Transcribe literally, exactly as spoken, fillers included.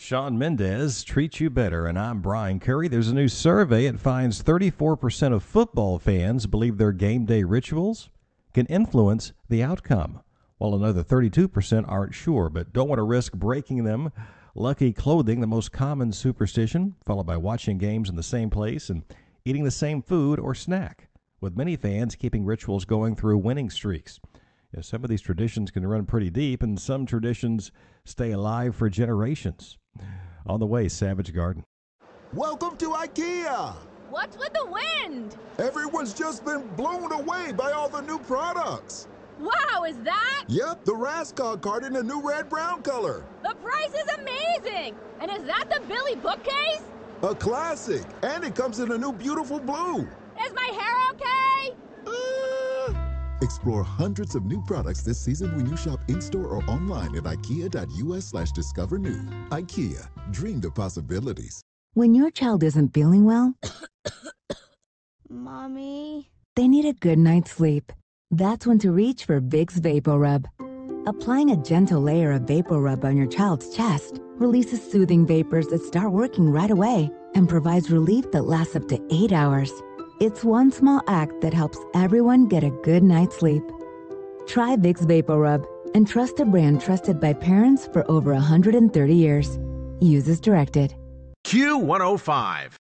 Sean Mendez treats you better, and I'm Brian Curry. There's a new survey. It finds thirty-four percent of football fans believe their game day rituals can influence the outcome, while another thirty-two percent aren't sure, but don't want to risk breaking them. Lucky clothing, the most common superstition, followed by watching games in the same place and eating the same food or snack, with many fans keeping rituals going through winning streaks. Yeah, some of these traditions can run pretty deep, and some traditions stay alive for generations. On the way, Savage Garden. Welcome to IKEA! What's with the wind? Everyone's just been blown away by all the new products. Wow, is that? Yep, the Raskog card in a new red-brown color. The price is amazing! And is that the Billy bookcase? A classic, and it comes in a new beautiful blue. Is my hair okay? Uh... Explore hundreds of new products this season when you shop in-store or online at ikea.us slash discover new. IKEA, dream the possibilities. When your child isn't feeling well, Mommy? They need a good night's sleep. That's when to reach for Vicks VapoRub. Applying a gentle layer of VapoRub on your child's chest releases soothing vapors that start working right away and provides relief that lasts up to eight hours. It's one small act that helps everyone get a good night's sleep. Try Vicks VapoRub and trust a brand trusted by parents for over one hundred thirty years. Use as directed. Q one oh five.